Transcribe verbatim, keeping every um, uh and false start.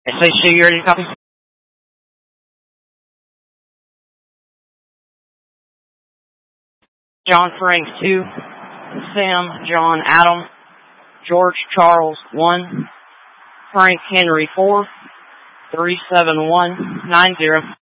S H two, you ready to copy? John Frank two, Sam John Adam, George Charles one, Frank Henry four, three seven one nine zero.